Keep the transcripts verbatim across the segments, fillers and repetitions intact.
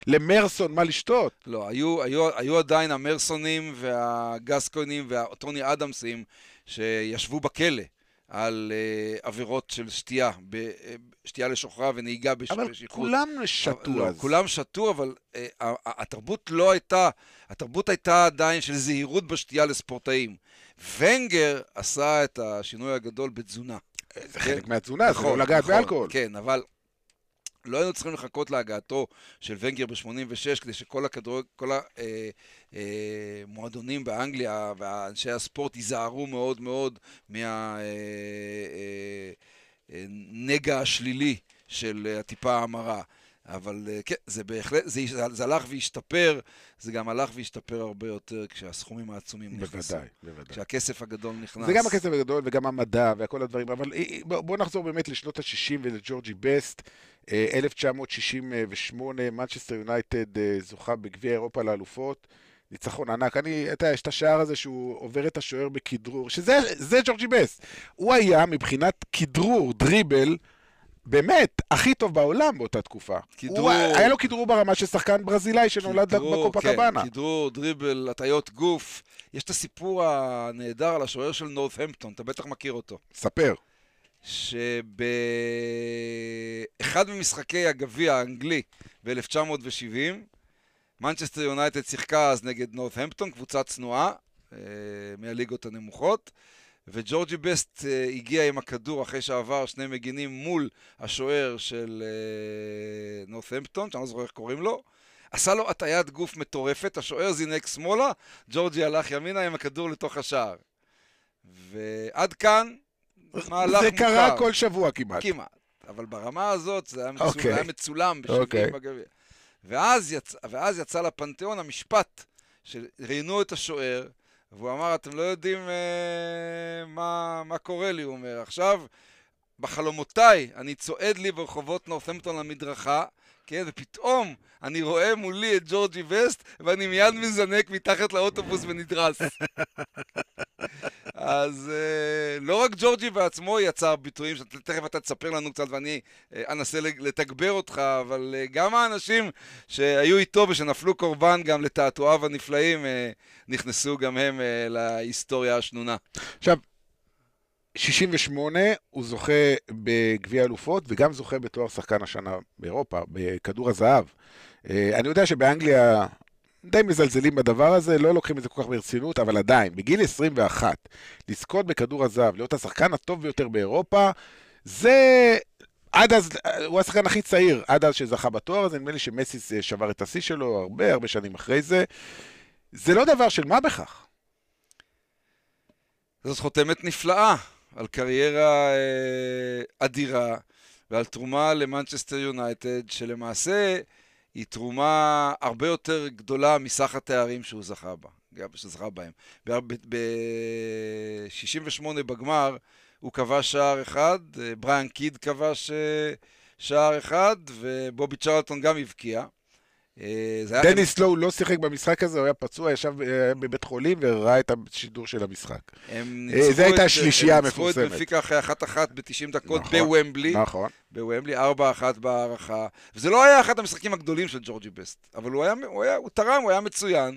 למרסון מה לשתות. לא, היו, היו, היו עדיין המרסונים והגסקונים והטוני אדמסים שישבו בכלא על uh, עבירות של שתייה, ב, uh, שתייה לשוחרה ונהיגה בש, אבל בשכרות. כולם אבל, שתו לא, אז. כולם שתו, אבל uh, התרבות לא הייתה, התרבות הייתה עדיין של זהירות בשתייה לספורטאים. ונגר עשה את השינוי הגדול בתזונה. זה כן? חלק מהתזונה, זה לא נכון, לגעת נכון, באלכוהול. כן, אבל לא היינו צריכים לחכות להגעתו של ונגר ב-שמונים ושש כדי שכל הכדורגל, כל המועדונים באנגליה ואנשי הספורט ייזהרו מאוד מאוד מהנגע השלילי של הטיפה המרה. אבל כן, זה בהחלט, זה, זה הלך והשתפר, זה גם הלך והשתפר הרבה יותר כשהסכומים העצומים נכנסו. בוודאי, בוודאי. כשהכסף הגדול נכנס. זה גם הכסף הגדול וגם המדע וכל הדברים, אבל בואו נחזור באמת לשנות ה-שישים ולג'ורג'י בסט. אלף תשע מאות שישים ושמונה, מנצ'סטר יונייטד זוכה בגביע אירופה לאלופות, ניצחון ענק. אני, אתה יודע, יש את השער הזה שהוא עובר את השוער בכדרור, שזה זה ג'ורג'י בסט. הוא היה מבחינת כדרור, דריבל, באמת, הכי טוב בעולם באותה תקופה. כדרור... הוא, היה לו כדרור ברמה של שחקן ברזילאי שנולד בקופה כן, קבאנה. כדרור, דריבל, הטיות גוף. יש את הסיפור הנהדר על השוער של נורת'המפטון, אתה בטח מכיר אותו. ספר. שבאחד ממשחקי הגביע האנגלי ב-אלף תשע מאות שבעים, מנצ'סטר יונייטד שיחקה אז נגד נורת'המפטון, קבוצה צנועה מהליגות הנמוכות, וג'ורג'י בסט הגיע עם הכדור אחרי שעבר שני מגינים מול השוער של נורת'המפטון, שאני לא זוכר איך קוראים לו, עשה לו הטיית גוף מטורפת, השוער זינק שמאלה, ג'ורג'י הלך ימינה עם הכדור לתוך השער. ועד כאן מהלך זה מוכר. קרה כל שבוע כמעט. כמעט. אבל ברמה הזאת זה היה, מצול... Okay. היה מצולם בשבעים okay. בגביע. ואז, יצ... ואז יצא לפנתיאון המשפט שראיינו את השוער, והוא אמר, אתם לא יודעים אה, מה, מה קורה לי, הוא אומר. עכשיו, בחלומותיי, אני צועד לי ברחובות נורת'המפטון למדרכה, כן, ופתאום אני רואה מולי את ג'ורג'י בסט, ואני מיד מזנק מתחת לאוטובוס ונדרס. אז uh, לא רק ג'ורג'י בעצמו יצר ביטויים, שתכף אתה תספר לנו קצת ואני uh, אנסה לתגבר אותך, אבל uh, גם האנשים שהיו איתו ושנפלו קורבן גם לתעתועיו הנפלאים, uh, נכנסו גם הם uh, להיסטוריה השנונה. עכשיו, שישים ושמונה הוא זוכה בגביע אלופות וגם זוכה בתואר שחקן השנה באירופה, בכדור הזהב. Uh, אני יודע שבאנגליה די מזלזלים בדבר הזה, לא לוקחים את זה כל כך ברצינות, אבל עדיין, בגיל עשרים ואחת, לזכות בכדור הזהב, להיות השחקן הטוב ביותר באירופה, זה עד אז, הוא השחקן הכי צעיר, עד אז שזכה בתואר הזה, נדמה לי שמסיס שבר את השיא שלו הרבה הרבה שנים אחרי זה. זה לא דבר של מה בכך. זאת חותמת נפלאה על קריירה אה, אדירה ועל תרומה למנצ'סטר יונייטד, שלמעשה היא תרומה הרבה יותר גדולה מסך התארים שהוא זכה בה, גם שזכה בהם. ב-שישים ושמונה בגמר הוא כבש שער אחד, בריאן קיד כבש שער אחד, ובובי צ'רלטון גם הבקיע. דניס לואו לא שיחק במשחק הזה, הוא היה פצוע, ישב בבית חולים וראה את השידור של המשחק. זה הייתה השלישייה המפורסמת. הם ניצחו את בנפיקה אחרי אחת אחת ב-תשעים דקות בוומבלי. נכון. בוומבלי, ארבע אחת בהערכה. וזה לא היה אחד המשחקים הגדולים של ג'ורג'י בסט, אבל הוא היה, הוא היה, הוא תרם, הוא היה מצוין.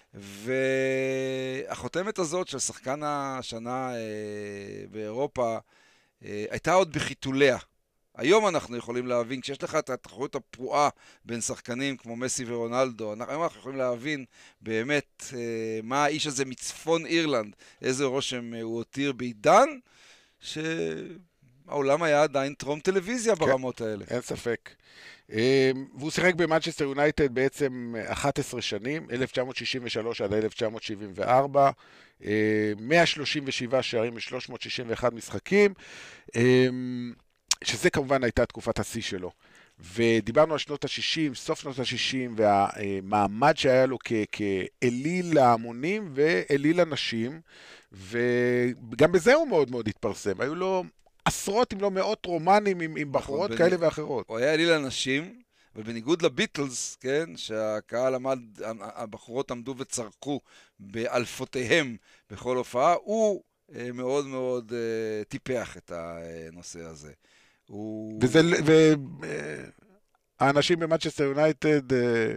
והחותמת הזאת של שחקן השנה באירופה הייתה עוד בחיתוליה. היום אנחנו יכולים להבין, כשיש לך את התחרות הפרועה בין שחקנים כמו מסי ורונלדו, היום אנחנו יכולים להבין באמת אה, מה האיש הזה מצפון אירלנד, איזה רושם הוא הותיר בעידן, שהעולם היה עדיין טרום טלוויזיה ברמות כן, האלה. אין ספק. והוא שיחק במנצ'סטר יונייטד בעצם אחת עשרה שנים, אלף תשע מאות שישים ושלוש עד אלף תשע מאות שבעים וארבע, מאה שלושים ושבעה שערים ב-שלוש מאות שישים ואחד משחקים, שזה כמובן הייתה תקופת השיא שלו. ודיברנו על שנות ה-שישים, סוף שנות ה-שישים, והמעמד שהיה לו כאליל להמונים ואליל לנשים, וגם בזה הוא מאוד מאוד התפרסם. היו לו עשרות אם לא מאות רומנים עם, עם בחורות כאלה ואחרות. הוא היה אליל לנשים, ובניגוד לביטלס, כן, שהקהל עמד, הבחורות עמדו וצרקו באלפותיהם בכל הופעה, הוא מאוד מאוד טיפח את הנושא הזה. והאנשים במנצ'סטר יונייטד